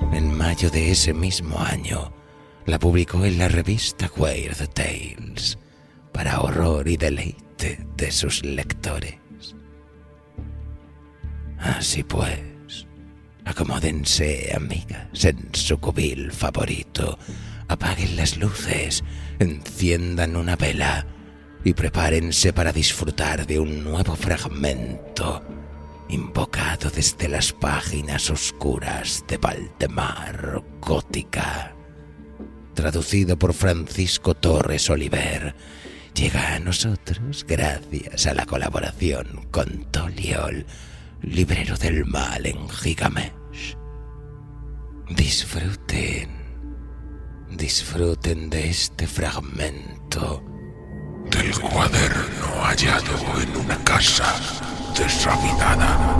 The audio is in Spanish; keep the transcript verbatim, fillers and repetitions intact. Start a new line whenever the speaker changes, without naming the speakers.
En mayo de ese mismo año, la publicó en la revista Weird Tales, para horror y deleite de sus lectores. Así pues, acomódense, amigas, en su cubil favorito, apaguen las luces, enciendan una vela y prepárense para disfrutar de un nuevo fragmento invocado desde las páginas oscuras de Valdemar Gótica. Traducido por Francisco Torres Oliver, llega a nosotros gracias a la colaboración con Toliol, librero del mal en Gigamesh. Disfruten, disfruten de este fragmento
del cuaderno hallado en una casa deshabitada.